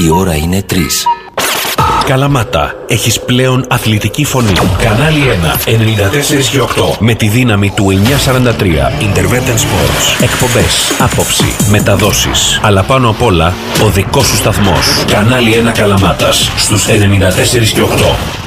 Η ώρα είναι 3. Καλαμάτα, έχεις πλέον αθλητική φωνή. Κανάλι 1, 94 και 8. Με τη δύναμη του 943. Intervention Sports. Εκπομπές, άποψη, μεταδόσεις. Αλλά πάνω απ' όλα, ο δικός σου σταθμός. Κανάλι 1 Καλαμάτας, στους 94 και 8.